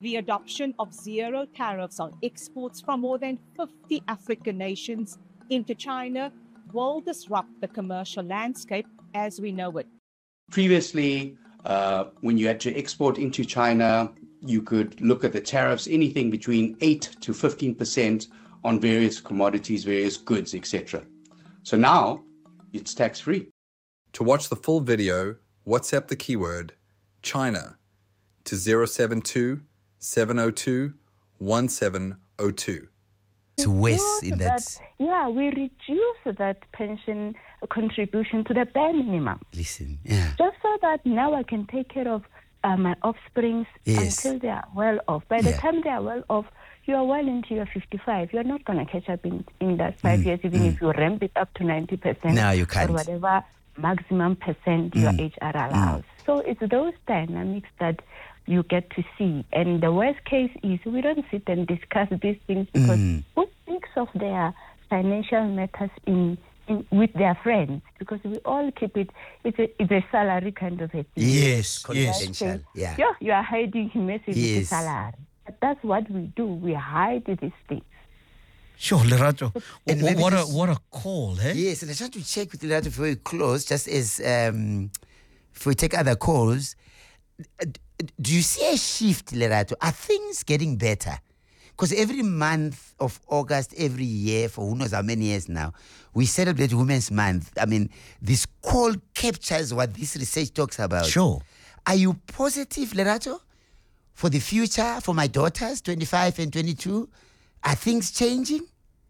The adoption of zero tariffs on exports from more than 50 African nations into China will disrupt the commercial landscape as we know it. Previously, when you had to export into China, you could look at the tariffs, anything between 8 to 15% on various commodities, various goods, etc. So now it's tax-free. To watch the full video, WhatsApp the keyword China to 072 702 1702. To waste in that. We reduce that pension contribution to the bare minimum. Listen, yeah. Just so that now I can take care of my offsprings until they are well off. By the time they are well off, you are well into your 55. You're not going to catch up in that 5 years, even if you ramp it up to 90%. No, you can't. Or whatever maximum percent your HR allows. So it's those dynamics that you get to see. And the worst case is we don't sit and discuss these things because who thinks of their financial matters with their friends? Because we all keep it, it's a salary kind of a thing. Yes, confidential. Yeah, you are hiding massively the salary. But that's what we do. We hide these things. Sure, Lerato. And What a call, eh? Yes, and I try to check with Lerato before we close, just as if we take other calls. Do you see a shift, Lerato? Are things getting better? Because every month of August, every year, for who knows how many years now, we celebrate Women's Month. I mean, this call captures what this research talks about. Sure. Are you positive, Lerato, for the future, for my daughters, 25 and 22? Are things changing?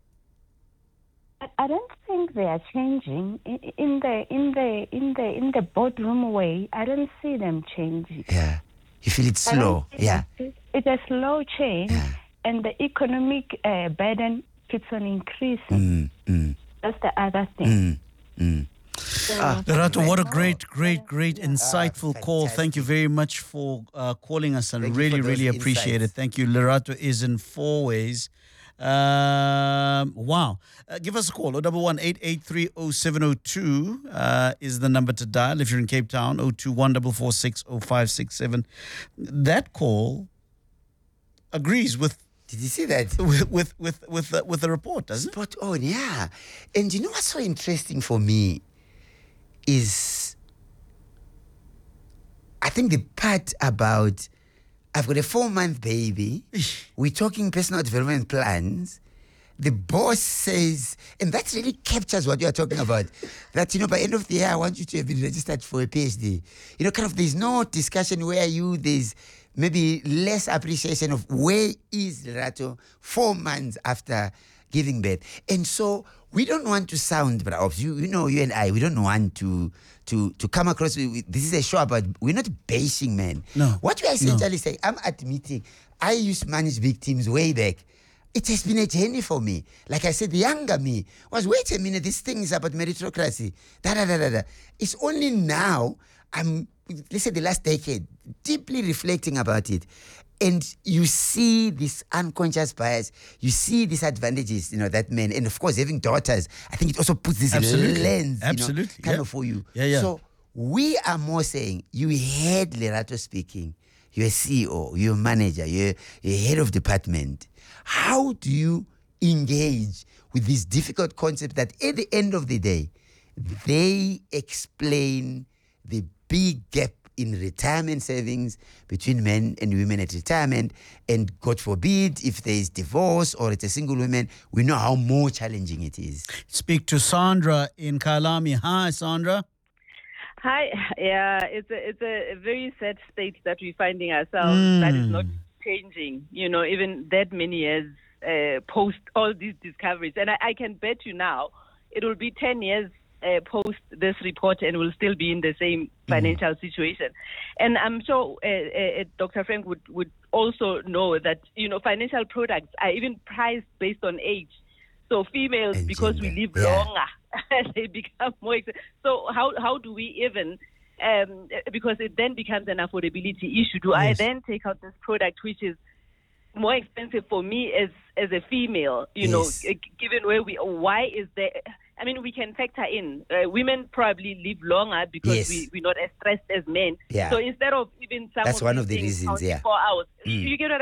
I don't think they are changing in the boardroom way. I don't see them changing. Yeah, you feel it's slow. Yeah, it's a slow change, and the economic burden keeps on increasing. That's the other thing. Lerato, what a great, insightful call. Thank you very much for calling us. I really appreciate it. Thank you. Lerato is in Four Ways. Wow. Give us a call. 011-883-0702 is the number to dial if you're in Cape Town. 021-446-0567. That call agrees with. Did you see that? With the report, doesn't it? Spot on, yeah. And you know what's so interesting for me is I think the part about I've got a 4-month baby. We're talking personal development plans. The boss says, and that really captures what you're talking about, that, by end of the year, I want you to have been registered for a PhD. There's no discussion where there's maybe less appreciation of where is Lerato 4 months after giving birth. And so we don't want to sound, perhaps, you and I, we don't want to come across, this is a show about, we're not bashing men. No. What we are essentially saying, I'm admitting, I used to manage big teams way back. It has been a journey for me. Like I said, the younger me was, wait a minute, this thing is about meritocracy. It's only now, let's say the last decade, deeply reflecting about it. And you see this unconscious bias, you see these advantages, that men, and of course, having daughters, I think it also puts this lens, kind of for you. Yeah. So we are more saying, you heard Lerato speaking, you're a CEO, you're a manager, you're a head of department. How do you engage with this difficult concept that at the end of the day, they explain the big gap in retirement savings between men and women at retirement, and God forbid, if there is divorce or it's a single woman, we know how more challenging it is. Speak to Sandra in Kyalami. Hi, Sandra. Hi. Yeah, it's a very sad state that we're finding ourselves. That is not changing, even that many years post all these discoveries. And I can bet you now, it will be 10 years post this report and we'll still be in the same financial situation. And I'm sure Dr. Frank would also know that, financial products are even priced based on age. So females, and because gender. We live longer, they become more expensive. So how do we even, because it then becomes an affordability issue, do I then take out this product which is more expensive for me as a female, given why is there, we can factor in, women probably live longer because we're not as stressed as men. Yeah. So instead of even some that's of one these of the things reasons, 4 hours, you get what